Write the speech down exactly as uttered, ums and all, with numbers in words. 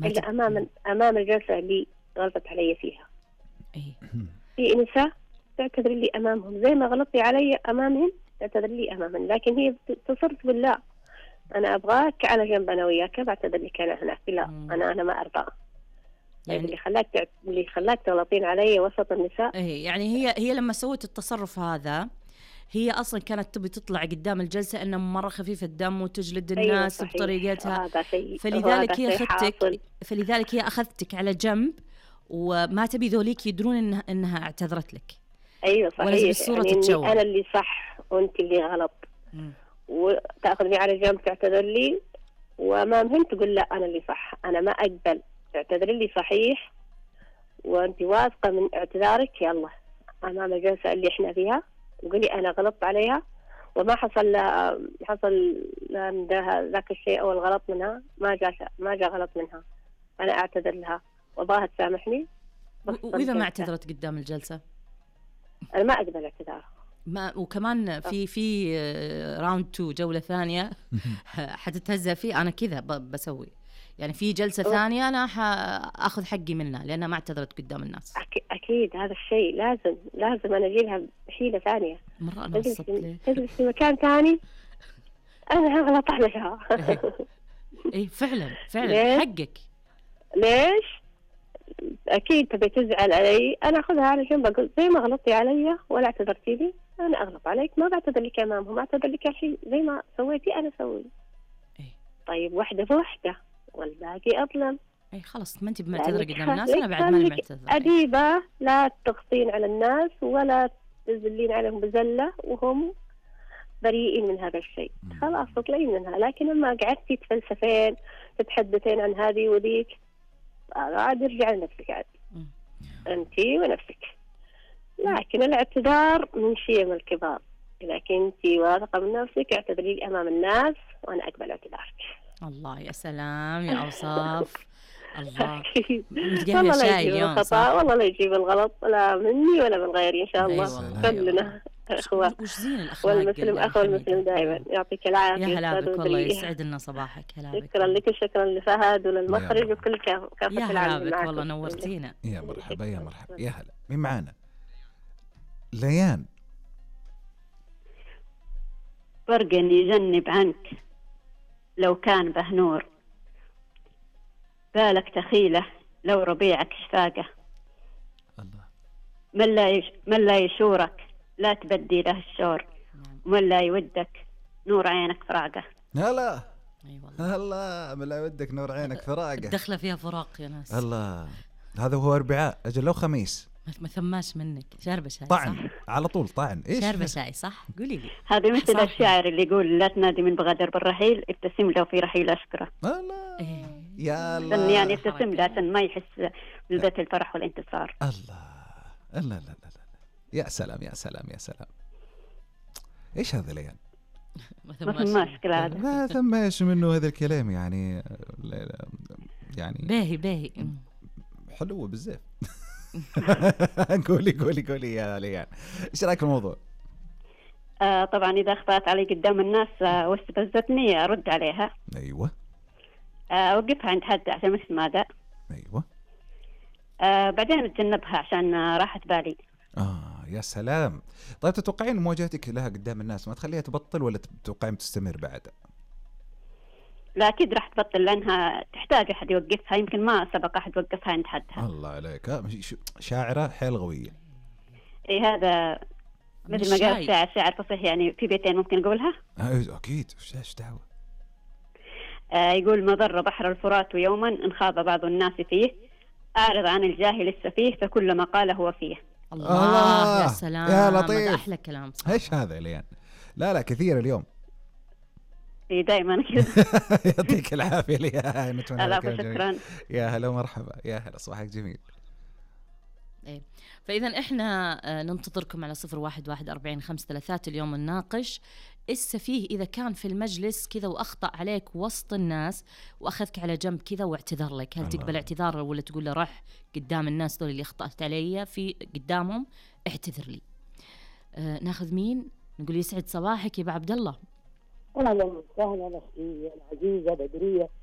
إلا أمام أمام الجلسة اللي غلطت علي فيها. إيه. في نساء تعتذر لي أمامهم زي ما غلطتي علي أمامهم تعتذر لي أمامهم، لكن هي تصر تقول لا أنا أبغاك على جنب أنا وياك بعتذر لك أنا هناك، لا مم. أنا أنا ما أرضى. يعني اللي خلاك تعت... اللي خلاك تغلطين علي وسط النساء. إيه يعني هي هي لما سوت التصرف هذا هي أصلا كانت تبي تطلع قدام الجلسة إنها مرة خفيفة الدم وتجلد الناس. أيوة بطريقتها. فلذلك هي أخذتك فلذلك هي أخذتك على جنب وما تبي ذوليك يدرون إنها, إنها اعتذرت لك. أيوة صحيح، يعني إني أنا اللي صح وأنت اللي غلط. م. وتأخذني على جنب تعتذر لي وأمامهم تقول لا أنا اللي صح، أنا ما أقبل تعتذر لي صحيح وأنت واثقة من اعتذارك، يلا أمام الجلسة اللي إحنا فيها وقولي أنا غلطت عليها وما حصل حصل ذاك الشيء أو الغلط منها، ما جاء ما جاء غلط منها، أنا أعتذر لها وأبغاها تسامحني. وإذا ما اعتذرت قدام الجلسة أنا ما أقبل اعتذارها. ما وكمان في في راوند تو جولة ثانية حتتهزأ فيه. أنا كذا بسوي يعني في جلسة أوه. ثانية أنا أخذ حقي منها لأنها ما اعتذرت قدام الناس. أكيد هذا الشيء لازم لازم أنا أجيبها بحيلة ثانية. مرة أنا تجلس تجلس في مكان ثاني أنا غلط عليها. إيه فعلا فعلا حقك. ليش؟ أكيد تبي تزعل علي، أنا أخذها على جنب أقول زي ما غلطتي علي ولا اعتذرتي لي أنا أغلط عليك، ما بعتذر لك أمامهم، أعتذر لك الحين زي ما سويتي أنا سوي. إيه. طيب واحدة بوحدة والباقي أظلم. اي خلاص ما انت بمعتذره قدام الناس، انا بعد ما معتذره. اديبه لا تغطين على الناس ولا تزلين عليهم بزله وهم بريئين من هذا الشيء، خلاص اطلعين منها. لكن لما قعدتي تفلسفين تتحدثين عن هذه وذيك عاد ارجع لنفسك عاد انت ونفسك. لكن الاعتذار من شيم الكبار، اذا كنتي واثقه من نفسك اعتذري امام الناس وانا اقبل اعتذارك. الله يا سلام يا أوصاف. الله والله لا يجيب الخطأ والله لا يجيب الغلط لا مني ولا من غيري إن شاء الله. كلنا أخوة وش زين الأخلاق والمسلم أخو المسلم دائما. يعطيك العافية. يا هلا بك والله يسعد لنا صباحك. هلا بك. شكرا لك وشكرا لفهد وللمخرج وكل كافة العالم. يا هلا بك والله نورتينا. يا مرحبا يا مرحبا. يا هلا مين معانا؟ ليان. فرق يجنب عنك لو كان بهنور، بالك تخيله لو ربيعك شفاقه. الله. من لا يش... من لا يشورك لا تبدي له الشور، ومن لا يودك نور عينك فراقه. هلا اي والله هلا من لا يودك نور عينك فراقه. دخله فيها فراق يا ناس. الله هذا هو اربعاء اجل لو خميس ما ثماش منك. شاربة شاي طعن صح؟ على طول طعن. ايش شاربة شاي صح؟ قولي لي. هذا مثل الشاعر اللي يقول لا تنادي من بغادر بالرحيل ابتسم له في رحيل أشكره. الله إيه. يا الله يعني ابتسم له عشان ما يحس بلذة الفرح والانتصار. الله الله لا لا لا يا سلام يا سلام يا سلام. ايش هذا ليان؟ ما ثماش كلام. ما ثماش منه هذا الكلام يعني يعني باهي باهي حلوة بالزاف. قولي قولي قولي يا ليان ايش رايك في الموضوع؟ آه طبعا اذا اخطأت علي قدام الناس آه واستفزتني ارد عليها. ايوه. آه اوقفها عند حد عشان مثل ماذا. ايوه. آه بعدين اتجنبها عشان آه راحة بالي. اه يا سلام. طيب تتوقعين مواجهتك لها قدام الناس ما تخليها تبطل ولا تتوقعين تستمر بعد؟ لا أكيد راح تبطل لأنها تحتاج أحد يوقفها، يمكن ما سبق أحد وقفها عند حدها. الله عليك شاعرة حيل قوية. إيه هذا مثل ما قال شاعر شاعر فصيح يعني في بيتين ممكن أقولها؟ أكيد إيش دعوة. آه يقول ما ضر بحر الفرات يوما إن خاض بعض الناس فيه أعرض عن الجاهل السفيه فكل ما قال هو فيه. الله, الله يا سلام يا لطيف. أحلى كلام. إيش هذا ليان؟ لا لا كثير اليوم. إيه دائما كذا. يعطيك العافية ليان. لا شكرا. يا هلا ومرحبا يا هلا صباحك جميل. إيه فإذا إحنا ننتظركم على صفر واحد واحد أربعين خمس ثلاثات. اليوم نناقش السفيه إذا كان في المجلس كذا وأخطأ عليك وسط الناس وأخذك على جنب كذا واعتذر لك، هل تقبل اعتذار ولا تقول له رح قدام الناس دول اللي أخطأت علي في قدامهم اعتذر لي؟ آه ناخذ مين؟ نقول يسعد صباحك يا أبو عبد الله. أهلا وسهلا أختي العزيزة بدرية